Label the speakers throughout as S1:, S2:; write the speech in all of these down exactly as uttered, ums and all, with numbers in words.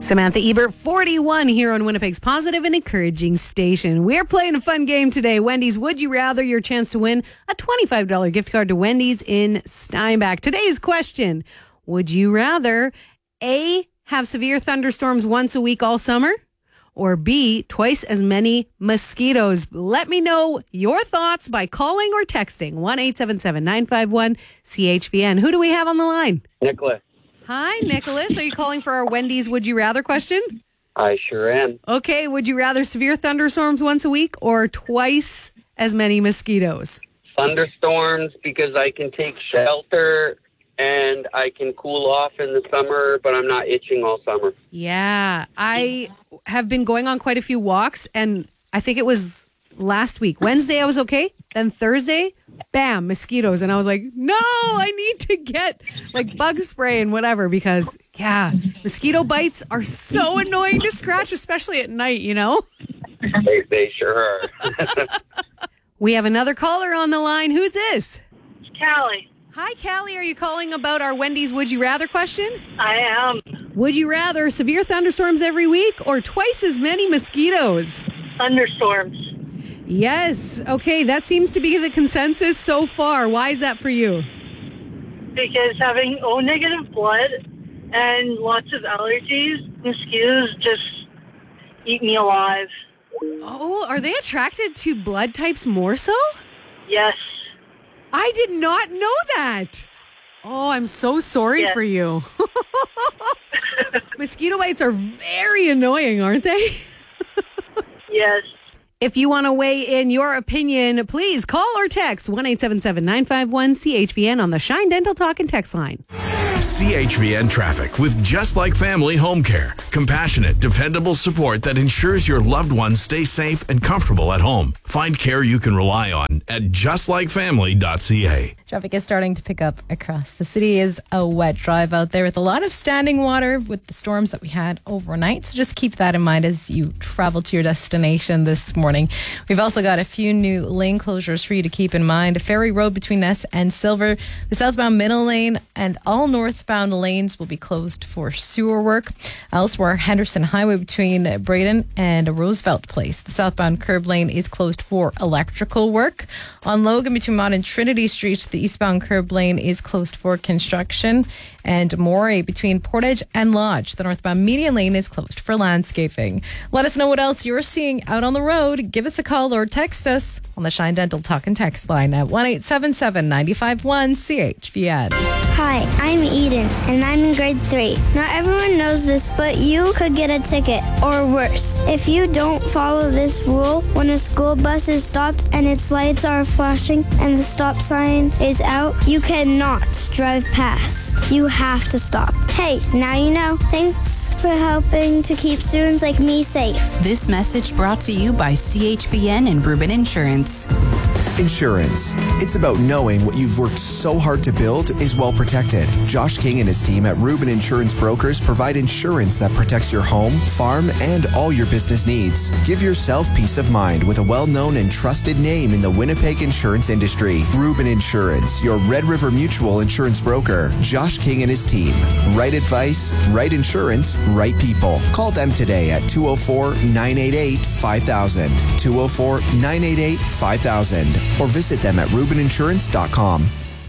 S1: Samantha Ebert, forty-one, here on Winnipeg's positive and encouraging station. We're playing a fun game today. Wendy's Would You Rather, your chance to win a twenty-five dollars gift card to Wendy's in Steinbach. Today's question, would you rather A, have severe thunderstorms once a week all summer, or B, twice as many mosquitoes? Let me know your thoughts by calling or texting one eight seven seven, nine five one, C H V N. Who do we have on the line?
S2: Nicholas.
S1: Hi, Nicholas. Are you calling for our Wendy's Would You Rather question?
S2: I sure am.
S1: Okay, would you rather severe thunderstorms once a week or twice as many mosquitoes?
S2: Thunderstorms, because I can take shelter and I can cool off in the summer, but I'm not itching all summer.
S1: Yeah, I have been going on quite a few walks, and I think it was last week. Wednesday, I was okay. Then Thursday, bam, mosquitoes. And I was like, no, I need to get like bug spray and whatever, because, yeah, mosquito bites are so annoying to scratch, especially at night, you know?
S2: They, they sure are.
S1: We have another caller on the line. Who's this?
S3: It's Callie.
S1: Hi, Callie. Are you calling about our Wendy's Would You Rather question?
S3: I am.
S1: Would you rather severe thunderstorms every week or twice as many mosquitoes?
S3: Thunderstorms.
S1: Yes. Okay, that seems to be the consensus so far. Why is that for you?
S3: Because having O negative blood and lots of allergies, mosquitoes just eat me alive.
S1: Oh, are they attracted to blood types more so?
S3: Yes.
S1: I did not know that. Oh, I'm so sorry
S3: Yes.
S1: for you. Mosquito bites are very annoying, aren't they?
S3: Yes.
S1: If you want to weigh in your opinion, please call or text one eight seven seven, nine five one, C H V N on the Shine Dental Talk and Text line.
S4: C H V N Traffic with Just Like Family Home Care. Compassionate, dependable support that ensures your loved ones stay safe and comfortable at home. Find care you can rely on at just like family dot c a.
S5: Traffic is starting to pick up across the city. Is a wet drive out there with a lot of standing water with the storms that we had overnight. So just keep that in mind as you travel to your destination this morning. We've also got a few new lane closures for you to keep in mind. Ferry Road between Ness and Silver, the southbound middle lane, and all northbound lanes will be closed for sewer work. Elsewhere, Henderson Highway between Braden and Roosevelt Place. The southbound curb lane is closed for electrical work. On Logan between Mott and Trinity Streets, the eastbound curb lane is closed for construction. And Moray between Portage and Lodge, the northbound median lane is closed for landscaping. Let us know what else you're seeing out on the road. Give us a call or text us on the Shine Dental Talk and Text line at one eight seven seven, nine five one, C H V N.
S6: Hi, I'm Eden, and I'm in grade three. Not everyone knows this, but you could get a ticket, or worse. If you don't follow this rule, when a school bus is stopped and its lights are flashing and the stop sign is out, you cannot drive past. You have to stop. Hey, now you know. Thanks for helping to keep students like me safe.
S7: This message brought to you by C H V N and Rubin Insurance.
S8: Insurance. It's about knowing what you've worked so hard to build is well protected. Josh King and his team at Rubin Insurance Brokers provide insurance that protects your home, farm, and all your business needs. Give yourself peace of mind with a well-known and trusted name in the Winnipeg insurance industry. Rubin Insurance, your Red River Mutual insurance broker. Josh King and his team. Right advice, right insurance, right people. Call them today at two oh four, nine eight eight, five thousand. two oh four, nine eight eight, five thousand. Or visit them at rubin insurance dot com.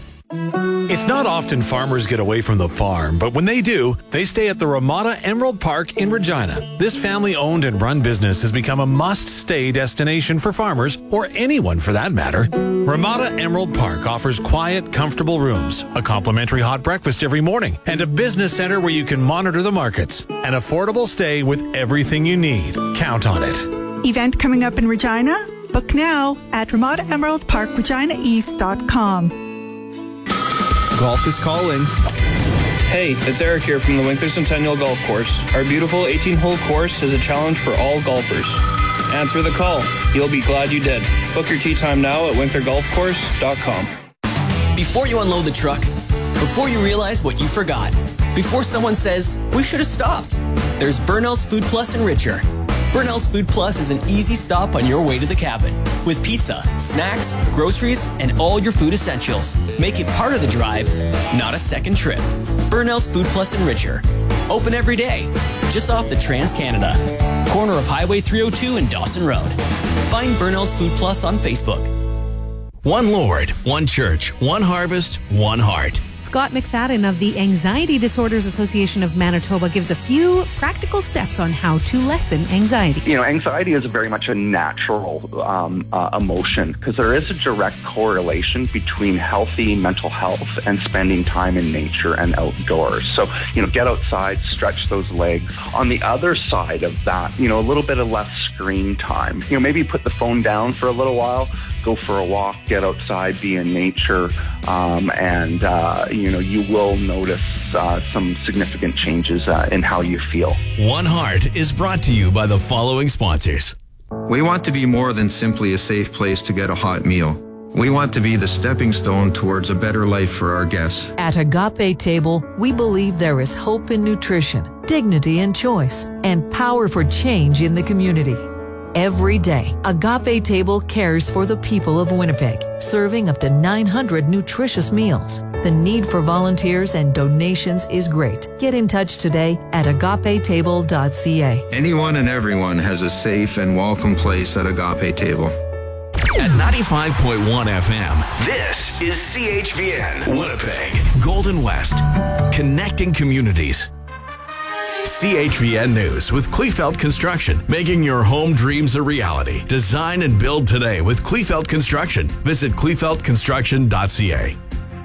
S4: It's not often farmers get away from the farm, but when they do, they stay at the Ramada Emerald Park in Regina. This family-owned and run business has become a must-stay destination for farmers, or anyone for that matter. Ramada Emerald Park offers quiet, comfortable rooms, a complimentary hot breakfast every morning, and a business center where you can monitor the markets. An affordable stay with everything you need. Count on it.
S9: Event coming up in Regina? Book now at ramada emerald park regina east dot com.
S8: Golf is calling.
S10: Hey, it's Eric here from the Winkler Centennial Golf Course. Our beautiful eighteen-hole course is a challenge for all golfers. Answer the call. You'll be glad you did. Book your tee time now at winkler golf course dot com.
S11: Before you unload the truck, before you realize what you forgot, before someone says, we should have stopped, there's Burnell's Food Plus and Richer. Burnell's Food Plus is an easy stop on your way to the cabin with pizza, snacks, groceries, and all your food essentials. Make it part of the drive, not a second trip. Burnell's Food Plus and Richer. Open every day, just off the Trans-Canada. Corner of Highway three oh two and Dawson Road. Find Burnell's Food Plus on Facebook.
S12: One Lord, one church, one harvest, one heart.
S1: Scott McFadden of the Anxiety Disorders Association of Manitoba gives a few practical steps on how to lessen anxiety.
S13: You know, anxiety is very much a natural um, uh, emotion because there is a direct correlation between healthy mental health and spending time in nature and outdoors. So, you know, get outside, stretch those legs. On the other side of that, you know, a little bit of less screen time. You know, maybe put the phone down for a little while, go for a walk, get outside, be in nature, um, and, uh, you know, you will notice uh, some significant changes uh, in how you feel.
S12: One Heart is brought to you by the following sponsors.
S14: We want to be more than simply a safe place to get a hot meal. We want to be the stepping stone towards a better life for our guests.
S15: At Agape Table, we believe there is hope in nutrition, dignity in choice, and power for change in the community. Every day, Agape Table cares for the people of Winnipeg, serving up to nine hundred nutritious meals. The need for volunteers and donations is great. Get in touch today at agape table dot c a.
S14: Anyone and everyone has a safe and welcome place at Agape Table.
S12: At ninety-five point one F M, this is C H V N, Winnipeg, Golden West, connecting communities. C H V N News with Kleefeld Construction, making your home dreams a reality. Design and build today with Kleefeld Construction. Visit kleefeld construction dot c a.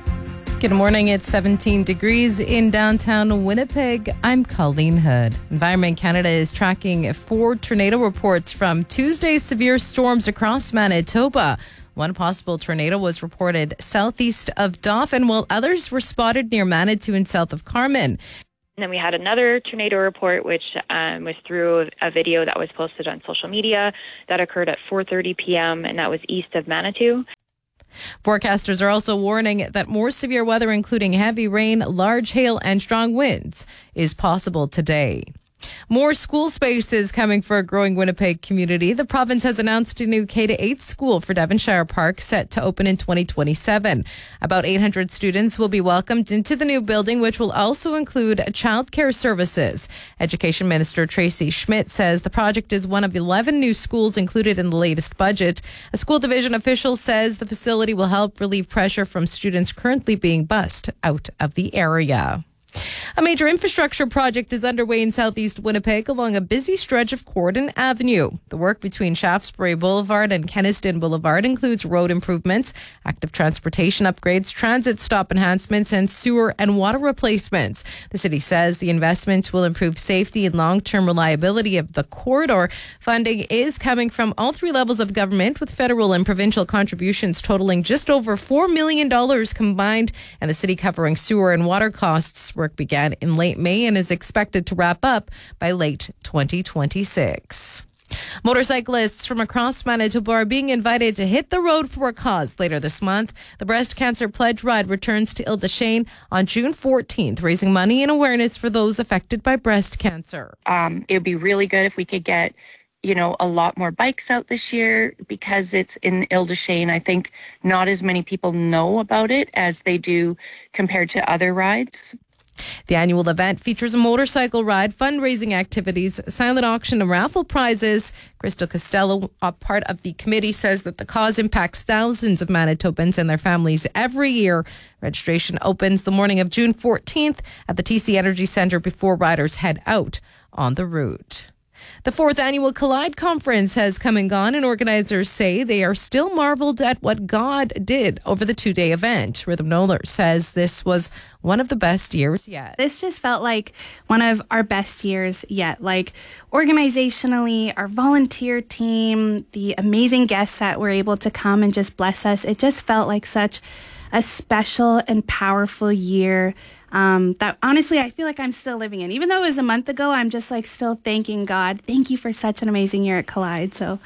S5: Good morning. It's seventeen degrees in downtown Winnipeg. I'm Colleen Hood. Environment Canada is tracking four tornado reports from Tuesday's severe storms across Manitoba. One possible tornado was reported southeast of Dauphin, while others were spotted near Manitou and south of Carman.
S16: And then we had another tornado report, which um, was through a video that was posted on social media that occurred at four thirty p.m., and that was east of Manitou.
S5: Forecasters are also warning that more severe weather, including heavy rain, large hail, and strong winds, is possible today. More school spaces coming for a growing Winnipeg community. The province has announced a new K to eight school for Devonshire Park set to open in twenty twenty-seven. About eight hundred students will be welcomed into the new building, which will also include childcare services. Education Minister Tracy Schmidt says the project is one of eleven new schools included in the latest budget. A school division official says the facility will help relieve pressure from students currently being bused out of the area. A major infrastructure project is underway in southeast Winnipeg along a busy stretch of Corden Avenue. The work between Shaftesbury Boulevard and Kenniston Boulevard includes road improvements, active transportation upgrades, transit stop enhancements, and sewer and water replacements. The city says the investment will improve safety and long-term reliability of the corridor. Funding is coming from all three levels of government, with federal and provincial contributions totaling just over four million dollars combined, and the city covering sewer and water costs. Work began in late May and is expected to wrap up by late twenty twenty-six. Motorcyclists from across Manitoba are being invited to hit the road for a cause later this month. The Breast Cancer Pledge Ride returns to Ile-des-Chênes on June fourteenth, raising money and awareness for those affected by breast cancer.
S17: Um, it would be really good if we could get, you know, a lot more bikes out this year because it's in Ile-des-Chênes. I think not as many people know about it as they do compared to other rides.
S5: The annual event features a motorcycle ride, fundraising activities, silent auction, and raffle prizes. Crystal Costello, a part of the committee, says that the cause impacts thousands of Manitobans and their families every year. Registration opens the morning of June fourteenth at the T C Energy Centre before riders head out on the route. The fourth annual Collide Conference has come and gone, and organizers say they are still marveled at what God did over the two-day event. Rhythm Noller says this was one of the best years yet.
S18: This just felt like one of our best years yet. Like organizationally, our volunteer team, the amazing guests that were able to come and just bless us. It just felt like such a special and powerful year. Um, that honestly, I feel like I'm still living in. Even though it was a month ago, I'm just like still thanking God. Thank you for such an amazing year at Collide. So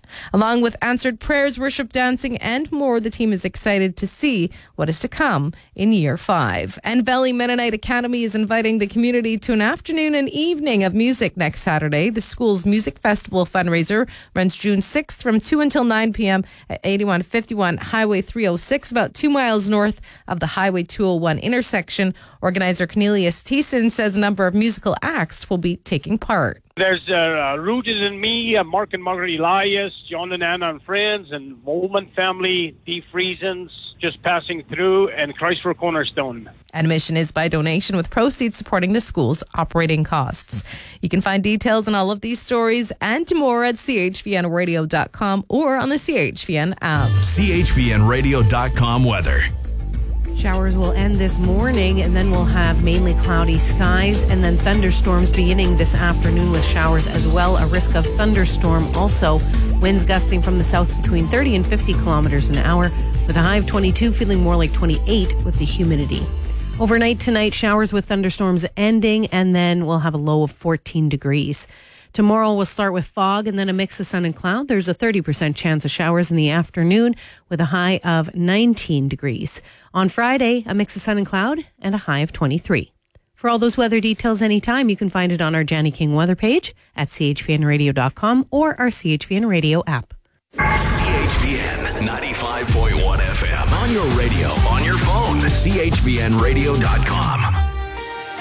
S5: Along with answered prayers, worship, dancing, and more, the team is excited to see what is to come in year five. And Valley Mennonite Academy is inviting the community to an afternoon and evening of music next Saturday. The school's music festival fundraiser runs June sixth from two until nine p.m. at eighty-one fifty-one Highway three oh six, about two miles north of the Highway two oh one intersection. Organizer Cornelius Thiessen says a number of musical acts will be taking part.
S19: There's uh, Rooted in Me, uh, Mark and Margaret Elias, John and Anna and Friends, and Molman Family, Deep Reasons, Just Passing Through, and Christ for Cornerstone.
S5: Admission is by donation, with proceeds supporting the school's operating costs. You can find details on all of these stories and more at c h v n radio dot com or on the C H V N app.
S12: c h v n radio dot com weather.
S1: Showers will end this morning, and then we'll have mainly cloudy skies, and then thunderstorms beginning this afternoon with showers as well. A risk of thunderstorm also. Winds gusting from the south between thirty and fifty kilometers an hour, with a high of twenty-two, feeling more like twenty-eight with the humidity. Overnight tonight, showers with thunderstorms ending, and then we'll have a low of fourteen degrees. Tomorrow we'll start with fog and then a mix of sun and cloud. There's a thirty percent chance of showers in the afternoon with a high of nineteen degrees. On Friday, a mix of sun and cloud and a high of twenty-three. For all those weather details anytime, you can find it on our Janny King weather page at c h v n radio dot com or our C H V N radio app.
S12: C H V N ninety-five point one F M. On your radio, on your phone, c h v n radio dot com.